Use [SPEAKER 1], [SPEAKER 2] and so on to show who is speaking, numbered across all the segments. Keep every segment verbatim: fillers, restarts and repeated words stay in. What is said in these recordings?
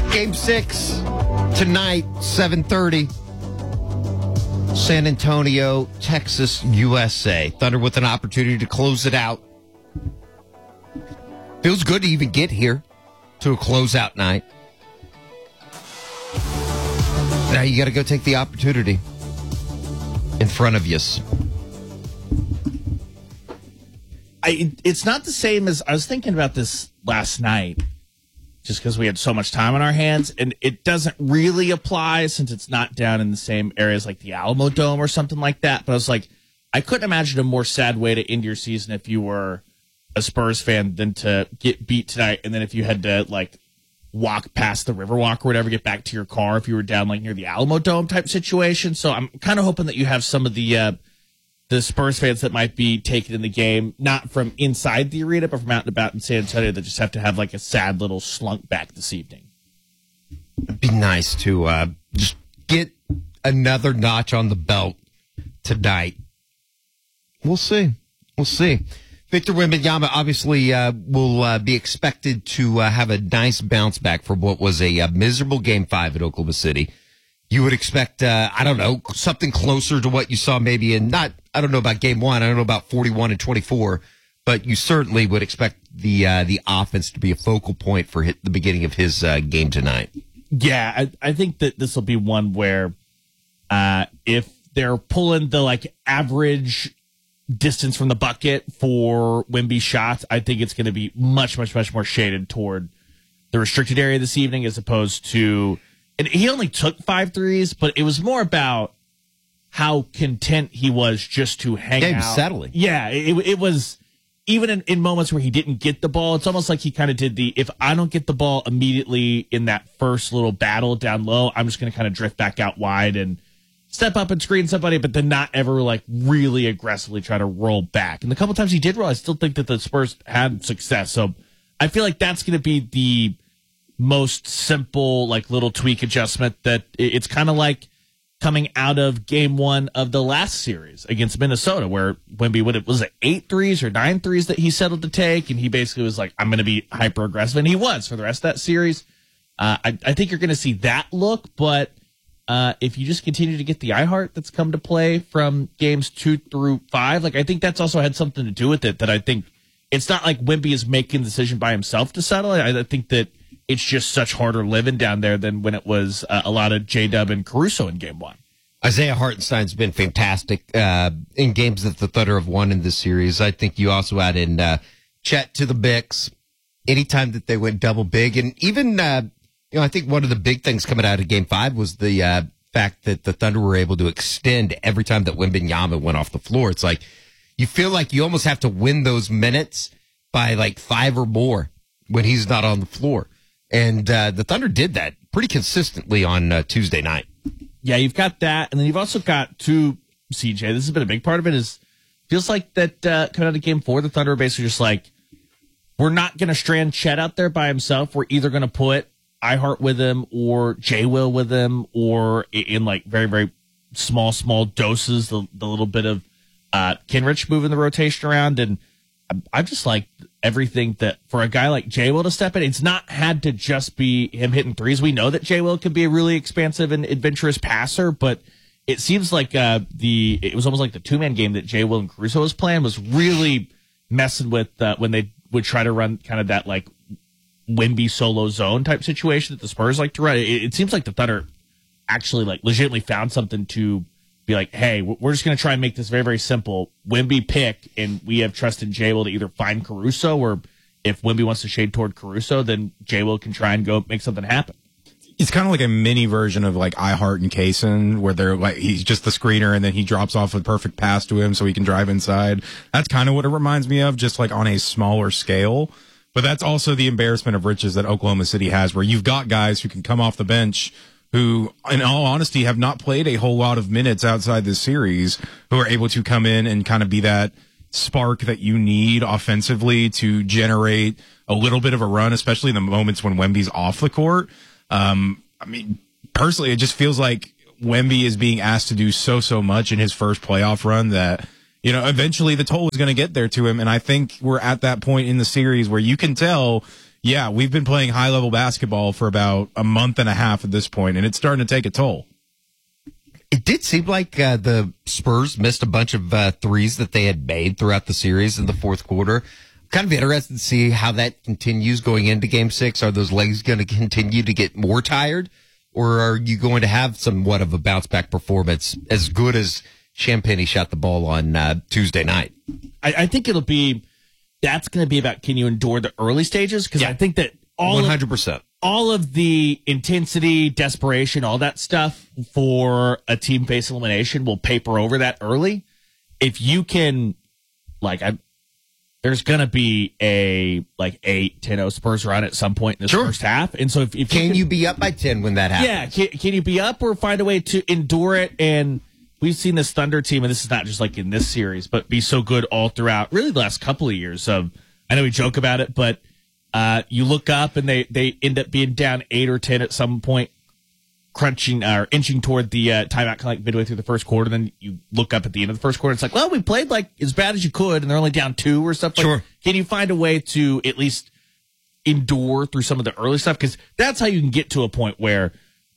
[SPEAKER 1] Game six tonight, seven thirty. San Antonio, Texas, U S A. Thunder with an opportunity to close it out. Feels good to even get here to a closeout night. Now you got to go take the opportunity in front of you.
[SPEAKER 2] I, it's not the same as I was thinking about this last night, just because we had so much time on our hands, and it doesn't really apply since it's not down in the same areas like the Alamo Dome or something like that. But I was like, I couldn't imagine a more sad way to end your season if you were a Spurs fan than to get beat tonight, and then if you had to like walk past the Riverwalk or whatever, get back to your car if you were down like near the Alamo Dome type situation. So I'm kind of hoping that you have some of the uh, the Spurs fans that might be taken in the game, not from inside the arena, but from out and about in San Antonio, that just have to have like a sad little slunk back this evening.
[SPEAKER 1] It'd be nice to uh, just get another notch on the belt tonight. We'll see. We'll see. Victor Wembanyama obviously uh, will uh, be expected to uh, have a nice bounce back from what was a, uh miserable Game five at Oklahoma City. You would expect, uh, I don't know, something closer to what you saw maybe in not, I don't know about Game one, I don't know about forty-one and twenty-four, but you certainly would expect the uh, the offense to be a focal point for hit, the beginning of his uh, game tonight.
[SPEAKER 2] Yeah, I, I think that this will be one where uh, if they're pulling the like average distance from the bucket for Wemby shots, I think it's going to be much, much, much more shaded toward the restricted area this evening as opposed to, and he only took five threes, but it was more about how content he was just to hang
[SPEAKER 1] Game
[SPEAKER 2] out.
[SPEAKER 1] settling.
[SPEAKER 2] Yeah, it, it was, even in, in moments where he didn't get the ball, it's almost like he kind of did the, if I don't get the ball immediately in that first little battle down low, I'm just going to kind of drift back out wide and step up and screen somebody, but then not ever like really aggressively try to roll back. And the couple times he did roll, I still think that the Spurs had success. So I feel like that's going to be the most simple, like little tweak adjustment that it's kind of like coming out of game one of the last series against Minnesota, where Wemby, what it was it eight threes or nine threes that he settled to take. And he basically was like, I'm going to be hyper aggressive. And he was for the rest of that series. Uh, I, I think you're going to see that look, but Uh, if you just continue to get the iHeart that's come to play from games two through five, like I think that's also had something to do with it. That I think it's not like Wemby is making the decision by himself to settle. I, I think that it's just such harder living down there than when it was uh, a lot of J-Dub and Caruso in game one.
[SPEAKER 1] Isaiah Hartenstein's been fantastic uh, in games that the Thunder have won in this series. I think you also add in uh, Chet to the mix anytime that they went double big, and even. Uh, You know, I think one of the big things coming out of Game Five was the uh, fact that the Thunder were able to extend every time that Wembanyama went off the floor. It's like you feel like you almost have to win those minutes by like five or more when he's not on the floor, and uh, the Thunder did that pretty consistently on uh, Tuesday night.
[SPEAKER 2] Yeah, you've got that, and then you've also got to C J. This has been a big part of it. Is feels like that uh, coming out of Game Four, the Thunder are basically just like, we're not going to strand Chet out there by himself. We're either going to put iHeart with him or J Will with him, or in like very, very small, small doses, the, the little bit of uh, Kenrich moving the rotation around. And I just like everything that for a guy like J Will to step in, it's not had to just be him hitting threes. We know that J Will can be a really expansive and adventurous passer, but it seems like uh, the, it was almost like the two man game that J Will and Caruso was playing was really messing with uh, when they would try to run kind of that like Wemby solo zone type situation that the Spurs like to run. It, it seems like the Thunder actually like legitimately found something to be like, hey, we're just going to try and make this very, very simple. Wemby pick, and we have trust in J Will to either find Caruso, or if Wemby wants to shade toward Caruso, then J Will can try and go make something happen.
[SPEAKER 3] It's kind of like a mini version of like iHeart and Kaysen, where they're like, he's just the screener and then he drops off a perfect pass to him so he can drive inside. That's kind of what it reminds me of, just like on a smaller scale. But that's also the embarrassment of riches that Oklahoma City has, where you've got guys who can come off the bench who, in all honesty, have not played a whole lot of minutes outside this series, who are able to come in and kind of be that spark that you need offensively to generate a little bit of a run, especially in the moments when Wemby's off the court. Um, I mean, personally, it just feels like Wemby is being asked to do so, so much in his first playoff run that, you know, eventually the toll is going to get there to him. And I think we're at that point in the series where you can tell Yeah, we've been playing high level basketball for about a month and a half at this point, and it's starting to take a toll.
[SPEAKER 1] It did seem like uh, the Spurs missed a bunch of uh, threes that they had made throughout the series in the fourth quarter. Kind of interested to see how that continues going into game six. Are those legs going to continue to get more tired, or are you going to have somewhat of a bounce back performance as good as Champagnie shot the ball on uh, Tuesday night?
[SPEAKER 2] I, I think it'll be, that's going to be about can you endure the early stages? Because
[SPEAKER 1] Yeah.
[SPEAKER 2] I think that all
[SPEAKER 1] one
[SPEAKER 2] of,
[SPEAKER 1] hundred percent.
[SPEAKER 2] all of the intensity, desperation, all that stuff for a team-based elimination will paper over that early. If you can, like, I, there's going to be a, like, eight ten oh Spurs run at some point in the
[SPEAKER 1] Sure.
[SPEAKER 2] first half. And so if, if
[SPEAKER 1] Can
[SPEAKER 2] you,
[SPEAKER 1] you be up by ten when that happens?
[SPEAKER 2] yeah, can, can you be up or find a way to endure it? And we've seen this Thunder team, and this is not just like in this series, but be so good all throughout, really the last couple of years of, I know we joke about it, but uh, you look up and they, they end up being down eight or ten at some point, crunching or inching toward the uh, timeout kind of like midway through the first quarter. Then you look up at the end of the first quarter. It's like, well, we played like as bad as you could, and they're only down two or stuff. Like,
[SPEAKER 1] Sure.
[SPEAKER 2] can you find a way to at least endure through some of the early stuff? Because that's how you can get to a point where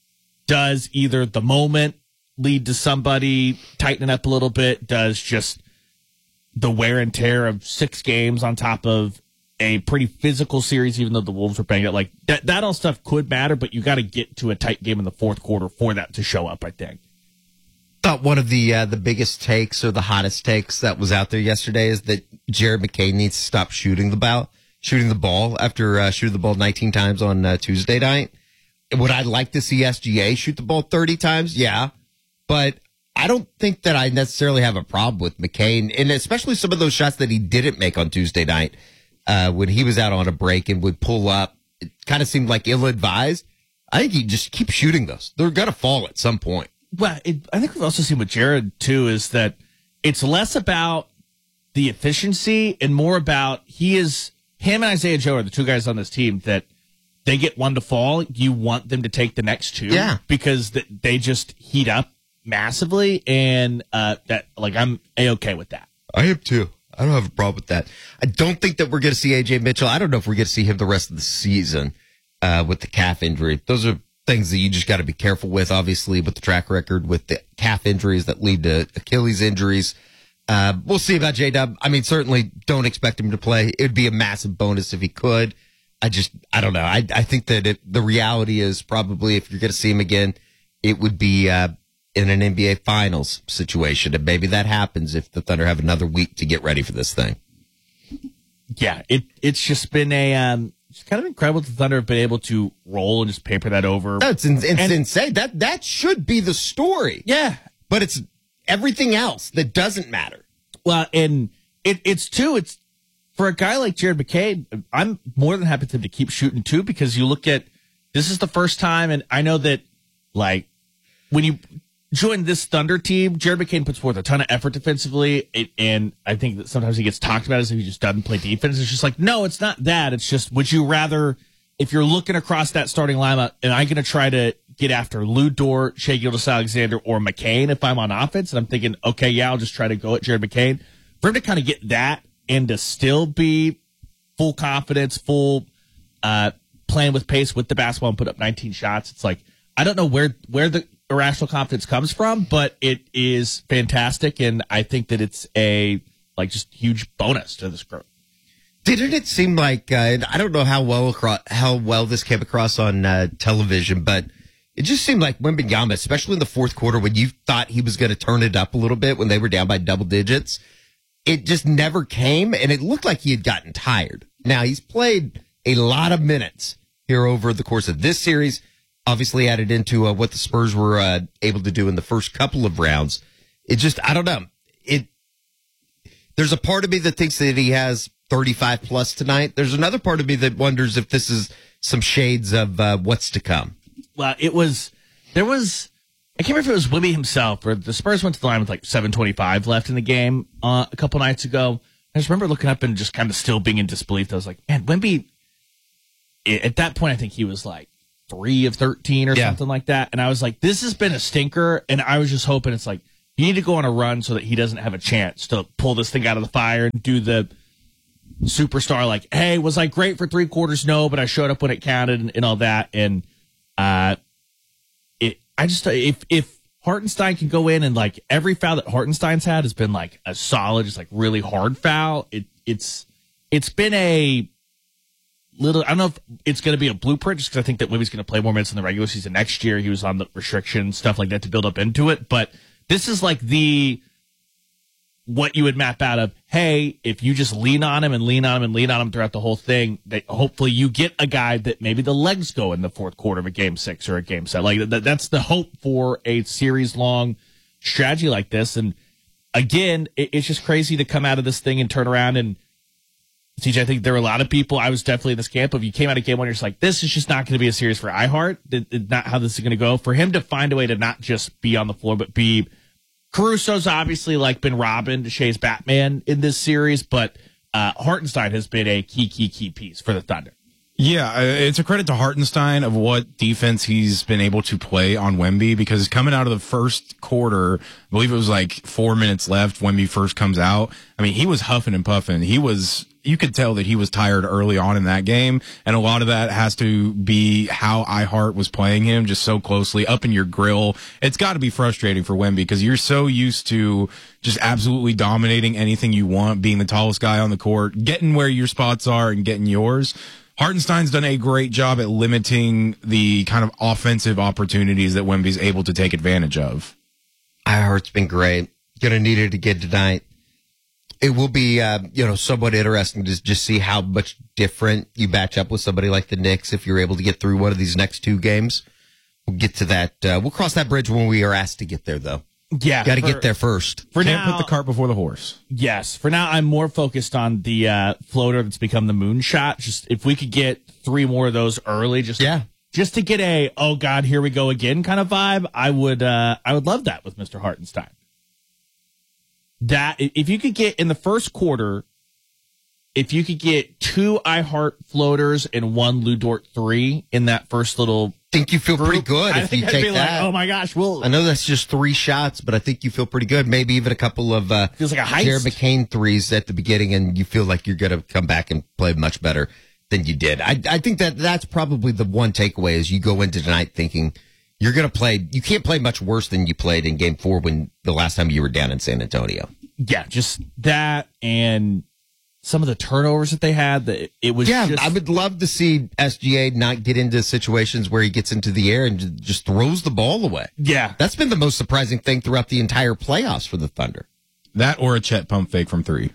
[SPEAKER 2] does either the moment lead to somebody tightening up a little bit? Does just the wear and tear of six games on top of a pretty physical series, even though the Wolves were banged up, like that, that all stuff could matter, but you got to get to a tight game in the fourth quarter for that to show up, I think.
[SPEAKER 1] Thought one of the uh, the biggest takes or the hottest takes that was out there yesterday is that Jared McCain needs to stop shooting the ball, shooting the ball after uh, shooting the ball nineteen times on uh, Tuesday night. Would I like to see S G A shoot the ball thirty times? Yeah. But I don't think that I necessarily have a problem with McCain, and especially some of those shots that he didn't make on Tuesday night uh, when he was out on a break and would pull up. It kind of seemed like ill-advised. I think he just keep shooting those. They're going to fall at some point.
[SPEAKER 2] Well, it, I think we've also seen with Jared, too, is that it's less about the efficiency and more about he is, him and Isaiah Joe are the two guys on this team that they get one to fall. You want them to take the next two.
[SPEAKER 1] Yeah.
[SPEAKER 2] Because th- they just heat up massively. And uh, that, like, I'm A-okay with that.
[SPEAKER 1] I am too. I don't have a problem with that. I don't think that we're going to see A J Mitchell. I don't know if we're going to see him the rest of the season uh, with the calf injury. Those are things that you just got to be careful with, obviously, with the track record with the calf injuries that lead to Achilles injuries. Uh, we'll see about J-Dub. I mean, certainly don't expect him to play. It would be a massive bonus if he could. I just, I don't know. I, I think that it, the reality is probably if you're going to see him again, it would be uh, in an N B A Finals situation. And maybe that happens if the Thunder have another week to get ready for this thing.
[SPEAKER 2] Yeah, it it's just been a um, it's kind of incredible that the Thunder have been able to roll and just paper that over.
[SPEAKER 1] That's in, it's
[SPEAKER 2] And-
[SPEAKER 1] insane. That that should be the story.
[SPEAKER 2] Yeah.
[SPEAKER 1] But it's everything else that doesn't matter.
[SPEAKER 2] Well, and it, it's too, it's for a guy like Jared McCain, I'm more than happy to, to keep shooting too, because you look at, this is the first time, and I know that, like, when you join this Thunder team, Jared McCain puts forth a ton of effort defensively, it, and I think that sometimes he gets talked about as if he just doesn't play defense. It's just like, no, it's not that. It's just, would you rather, if you're looking across that starting lineup, am I going to try to get after Lou Dort, Shai Gilgeous-Alexander, or McCain if I'm on offense? And I'm thinking, okay, yeah, I'll just try to go at Jared McCain. For him to kind of get that and to still be full confidence, full uh, playing with pace with the basketball and put up nineteen shots, it's like, I don't know where, where the irrational confidence comes from, but it is fantastic. And I think that it's a, like, just huge bonus to this group.
[SPEAKER 1] Didn't it seem like, uh, I don't know how well across, how well this came across on uh, television, but it just seemed like Wembanyama, especially in the fourth quarter when you thought he was going to turn it up a little bit when they were down by double digits, it just never came, and it looked like he had gotten tired. Now, he's played a lot of minutes here over the course of this series, obviously added into uh, what the Spurs were uh, able to do in the first couple of rounds. It just, I don't know. It. There's a part of me that thinks that he has thirty-five plus tonight. There's another part of me that wonders if this is some shades of uh, what's to come.
[SPEAKER 2] Well, it was, there was, I can't remember if it was Wimby himself or the Spurs went to the line with like seven twenty-five left in the game uh, a couple nights ago. I just remember looking up and just kind of still being in disbelief. I was like, man, Wimby, at that point, I think he was like three of thirteen or
[SPEAKER 1] Yeah.
[SPEAKER 2] something like that. And I was like, this has been a stinker. And I was just hoping it's like, you need to go on a run so that he doesn't have a chance to pull this thing out of the fire and do the superstar, like, hey, was I great for three quarters? No, but I showed up when it counted and, and all that. And uh, it, I just, if, if Hartenstein can go in and like every foul that Hartenstein's had has been like a solid, just like really hard foul. It, it's, it's been a little, I don't know if it's going to be a blueprint just because I think that Wemby's going to play more minutes in the regular season next year. He was on the restrictions, stuff like that to build up into it. But this is like the, what you would map out of, hey, if you just lean on him and lean on him and lean on him throughout the whole thing, that hopefully you get a guy that maybe the legs go in the fourth quarter of a game six or a game seven. Like that, that's the hope for a series long strategy like this. And again, it, it's just crazy to come out of this thing and turn around and C J, I think there were a lot of people. I was definitely in this camp of you came out of game one, you're just like, this is just not going to be a series for iHeart. It's not how this is going to go. For him to find a way to not just be on the floor, but be Caruso's obviously like been Robin, Shea's Batman in this series, but uh, Hartenstein has been a key, key, key piece for the Thunder.
[SPEAKER 3] Yeah, uh, it's a credit to Hartenstein of what defense he's been able to play on Wemby, because coming out of the first quarter, I believe it was like four minutes left, Wemby first comes out. I mean, he was huffing and puffing. He was, you could tell that he was tired early on in that game. And a lot of that has to be how iHeart was playing him just so closely up in your grill. It's got to be frustrating for Wemby because you're so used to just absolutely dominating anything you want, being the tallest guy on the court, getting where your spots are and getting yours. Hartenstein's done a great job at limiting the kind of offensive opportunities that Wemby's able to take advantage of.
[SPEAKER 1] iHeart's been great. Going to need it again tonight. It will be, uh, you know, somewhat interesting to just see how much different you match up with somebody like the Knicks if you're able to get through one of these next two games. We'll get to that. Uh, we'll cross that bridge when we are asked to get there, though.
[SPEAKER 2] Yeah.
[SPEAKER 1] Got to get there first.
[SPEAKER 2] For
[SPEAKER 3] Can't
[SPEAKER 2] now,
[SPEAKER 3] put the cart before the horse.
[SPEAKER 2] Yes. For now, I'm more focused on the uh, floater that's become the moonshot. Just if we could get three more of those early, just
[SPEAKER 1] yeah.
[SPEAKER 2] just to get a, oh, God, here we go again kind of vibe, I would uh, I would love that with Mister Hartenstein. That if you could get in the first quarter, if you could get two iHeart floaters and one Lou Dort three in that first little,
[SPEAKER 1] I think you feel
[SPEAKER 2] group,
[SPEAKER 1] pretty good
[SPEAKER 2] I
[SPEAKER 1] if
[SPEAKER 2] think
[SPEAKER 1] you
[SPEAKER 2] I'd
[SPEAKER 1] take
[SPEAKER 2] be
[SPEAKER 1] that.
[SPEAKER 2] Like, oh my gosh, well,
[SPEAKER 1] I know that's just three shots, but I think you feel pretty good. Maybe even a couple of uh,
[SPEAKER 2] feels like a heist.
[SPEAKER 1] Jared McCain threes at the beginning, and you feel like you're going to come back and play much better than you did. I, I think that that's probably the one takeaway is you go into tonight thinking you're going to play. You can't play much worse than you played in Game Four when the last time you were down in San Antonio.
[SPEAKER 2] Yeah, just that and some of the turnovers that they had. That it was.
[SPEAKER 1] Yeah,
[SPEAKER 2] just,
[SPEAKER 1] I would love to see S G A not get into situations where he gets into the air and just throws the ball away.
[SPEAKER 2] Yeah,
[SPEAKER 1] that's been the most surprising thing throughout the entire playoffs for the Thunder.
[SPEAKER 3] That or a Chet pump fake from three.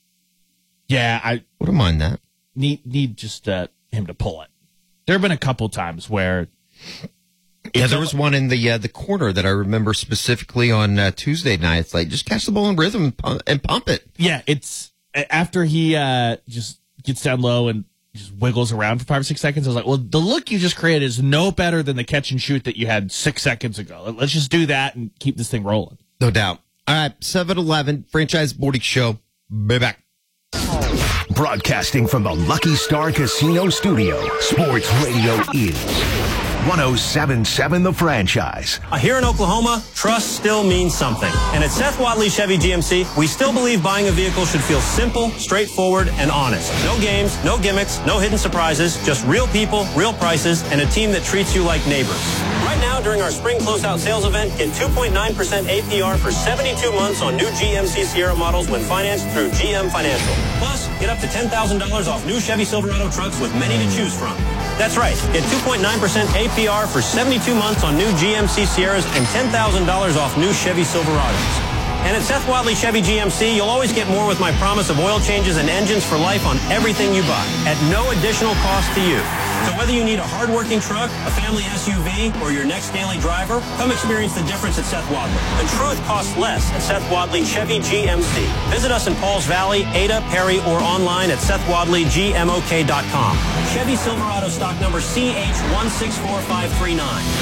[SPEAKER 2] Yeah, I
[SPEAKER 1] wouldn't mind that.
[SPEAKER 2] Need need just uh, him to pull it. There have been a couple times where.
[SPEAKER 1] Yeah, there was one in the uh, the corner that I remember specifically on uh, Tuesday night. It's like, just catch the ball in rhythm and pump, and pump it.
[SPEAKER 2] Yeah, it's after he uh, just gets down low and just wiggles around for five or six seconds. I was like, well, the look you just created is no better than the catch and shoot that you had six seconds ago. Let's just do that and keep this thing rolling.
[SPEAKER 1] No doubt. All right, seven eleven, Franchise Morning Show. Be back.
[SPEAKER 4] Broadcasting from the Lucky Star Casino Studio, Sports Radio is one oh seven point seven The Franchise.
[SPEAKER 5] Here in Oklahoma, trust still means something. And at Seth Wadley Chevy G M C, we still believe buying a vehicle should feel simple, straightforward, and honest. No games, no gimmicks, no hidden surprises, just real people, real prices, and a team that treats you like neighbors. Right now, during our spring closeout sales event, get two point nine percent A P R for seventy-two months on new G M C Sierra models when financed through G M Financial. Plus, get up to ten thousand dollars off new Chevy Silverado trucks with many to choose from. That's right. Get two point nine percent A P R for seventy-two months on new G M C Sierras and ten thousand dollars off new Chevy Silverados. And at Seth Wadley Chevy G M C, you'll always get more with my promise of oil changes and engines for life on everything you buy at no additional cost to you. So whether you need a hard-working truck, a family S U V, or your next daily driver, come experience the difference at Seth Wadley. The truth costs less at Seth Wadley Chevy G M C. Visit us in Pauls Valley, Ada, Perry, or online at seth wadley g m o k dot com. Chevy Silverado stock number C H one six four five three nine.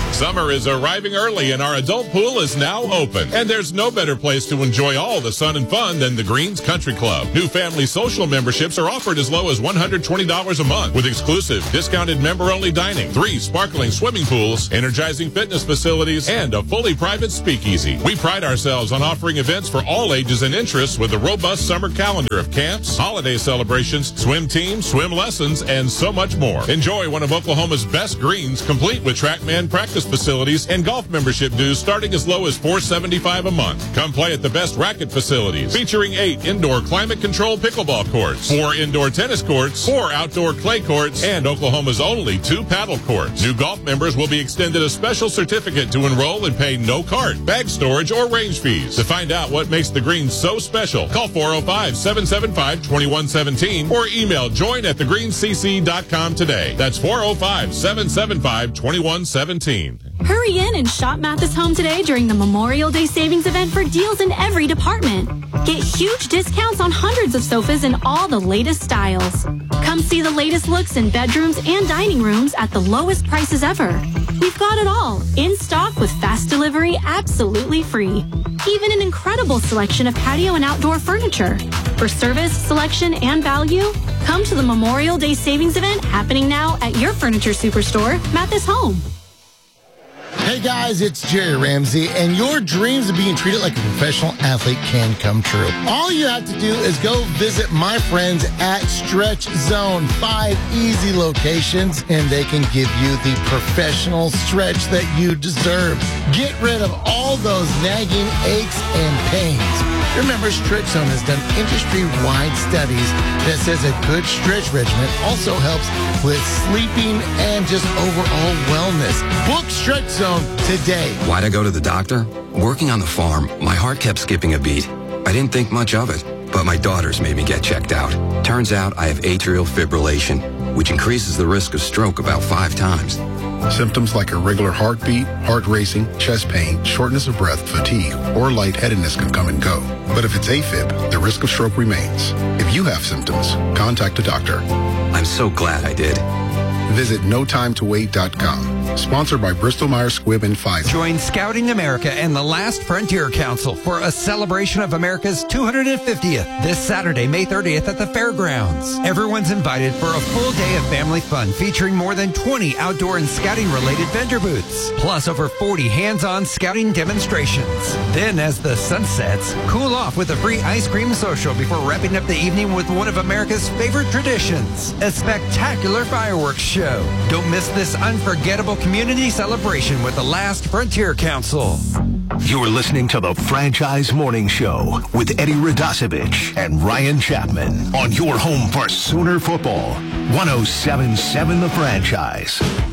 [SPEAKER 6] Summer is arriving early and our adult pool is now open. And there's no better place to enjoy all the sun and fun than the Greens Country Club. New family social memberships are offered as low as one hundred twenty dollars a month with exclusive discounted member-only dining, three sparkling swimming pools, energizing fitness facilities, and a fully private speakeasy. We pride ourselves on offering events for all ages and interests with a robust summer calendar of camps, holiday celebrations, swim teams, swim lessons, and so much more. Enjoy one of Oklahoma's best greens, complete with TrackMan practice facilities and golf membership dues starting as low as four dollars and seventy-five cents a month. Come play at the best racket facilities, featuring eight indoor climate-controlled pickleball courts, four indoor tennis courts, four outdoor clay courts, and Oklahoma's only two paddle courts. New golf members will be extended a special certificate to enroll and pay no cart, bag storage, or range fees. To find out what makes the greens so special, call four oh five, seven seven five, two one one seven or email join at the greens c c dot com today. That's four oh five, seven seven five, two one one seven.
[SPEAKER 7] Hurry in and shop Mathis Home today during the Memorial Day Savings Event for deals in every department. Get huge discounts on hundreds of sofas in all the latest styles. Come see the latest looks in bedrooms and dining rooms at the lowest prices ever. We've got it all, in stock with fast delivery absolutely free. Even an incredible selection of patio and outdoor furniture. For service, selection, and value, come to the Memorial Day Savings Event happening now at your furniture superstore, Mathis Home.
[SPEAKER 8] Hey guys, it's Jerry Ramsey, and your dreams of being treated like a professional athlete can come true. All you have to do is go visit my friends at Stretch Zone. Five easy locations, and they can give you the professional stretch that you deserve. Get rid of all those nagging aches and pains. Remember, Stretch Zone has done industry-wide studies that says a good stretch regimen also helps with sleeping and just overall wellness. Book Stretch Zone today.
[SPEAKER 9] Why'd I go to the doctor? Working on the farm, my heart kept skipping a beat. I didn't think much of it, but my daughters made me get checked out. Turns out I have atrial fibrillation, which increases the risk of stroke about five times.
[SPEAKER 10] Symptoms like irregular heartbeat, heart racing, chest pain, shortness of breath, fatigue, or lightheadedness can come and go. But if it's AFib, the risk of stroke remains. If you have symptoms, contact a doctor.
[SPEAKER 9] I'm so glad I did.
[SPEAKER 10] Visit no time to wait dot com. Sponsored by Bristol Myers Squibb and Pfizer.
[SPEAKER 11] Join Scouting America and the Last Frontier Council for a celebration of America's two hundred fiftieth this Saturday, May thirtieth at the fairgrounds. Everyone's invited for a full day of family fun featuring more than twenty outdoor and scouting related vendor booths, plus over forty hands-on scouting demonstrations. Then as the sun sets, cool off with a free ice cream social before wrapping up the evening with one of America's favorite traditions, a spectacular fireworks show. Don't miss this unforgettable community celebration with the Last Frontier Council.
[SPEAKER 4] You're listening to the Franchise Morning Show with Eddie Radosevich and Ryan Chapman on your home for Sooner football. one oh seven point seven The Franchise.